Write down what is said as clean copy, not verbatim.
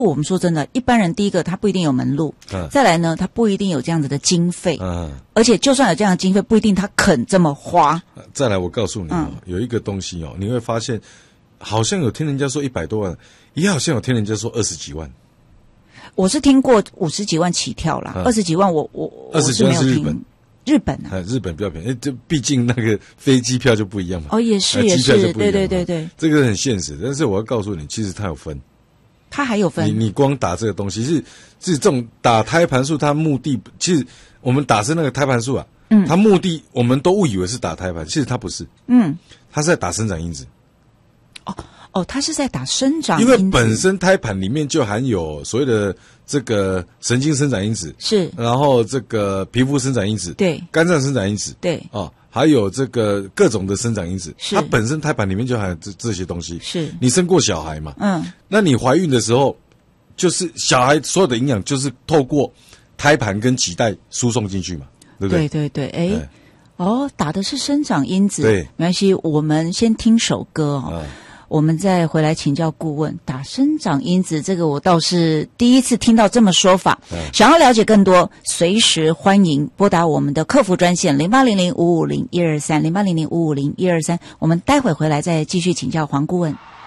我们说真的，一般人第一个他不一定有门路，再来呢，他不一定有这样子的经费，而且就算有这样的经费，不一定他肯这么花。 再来，我告诉你有一个东西你会发现，好像有听人家说100多万，也好像有听人家说20几万。 我是听过50几万起跳啦，20几万我 20几万是日本。 日本啊， 日本比较便宜，这毕竟那个飞机票就不一样嘛。 也是，对， 这个很现实。但是我要告诉你，其实它有分， 它还有分。 你光打这个东西是这种打胎盘数，它目的其实我们打是那个胎盘数啊，它目的我们都误以为是打胎盘，其实它不是，它是在打生长因子。 它是在打生长因子， 因为本身胎盘里面就含有所谓的这个神经生长因子， 是， 然后这个皮肤生长因子， 对， 肝脏生长因子， 对， 还有这个各种的生长因子， 是， 它本身胎盘里面就含有这些东西。 是， 你生过小孩嘛？那你怀孕的时候，就是小孩所有的营养就是透过胎盘跟脐带输送进去嘛，对不对？ 对，打的是生长因子， 对， 没关系，我们先听首歌我们再回来请教顾问。打生长因子这个我倒是第一次听到这么说法，想要了解更多，随时欢迎拨打我们的客服专线0800550123 0800550123，我们待会回来再继续请教黄顾问。